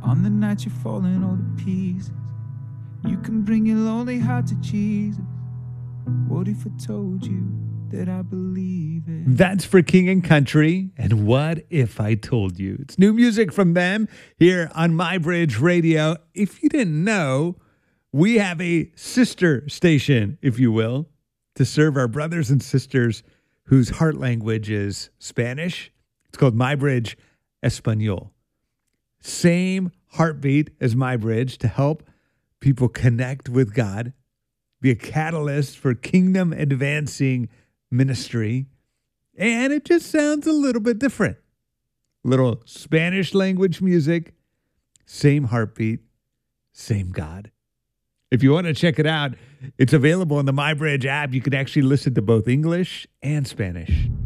On the night you're falling all to pieces, you can bring your lonely heart to Jesus. What if I told you that I believe it? That's for King and Country. And What If I Told You? It's new music from them here on MyBridge Radio. If you didn't know, we have a sister station, if you will, to serve our brothers and sisters whose heart language is Spanish. It's called MyBridge Espanol. Same heartbeat as MyBridge to help people connect with God, be a catalyst for kingdom advancing ministry. And it just sounds a little bit different. Little Spanish language music, same heartbeat, same God. If you want to check it out, it's available on the MyBridge app. You can actually listen to both English and Spanish.